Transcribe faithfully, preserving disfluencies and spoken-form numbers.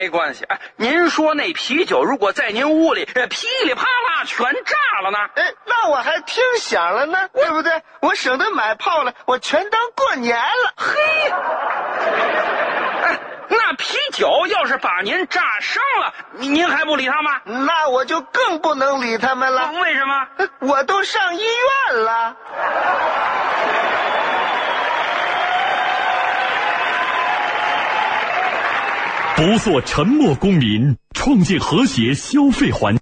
没关系。哎，您说那啤酒如果在您屋里噼里啪啦全炸了呢？ 哎，那我还听响了呢，对不对？我省得买炮了，我全当过年了。 嘿，哎，那啤酒要是把您炸伤了，您还不理他吗？ 那我就更不能理他们了。 为什么？ 我都上医院了。 不做沉默公民，创建和谐消费环境。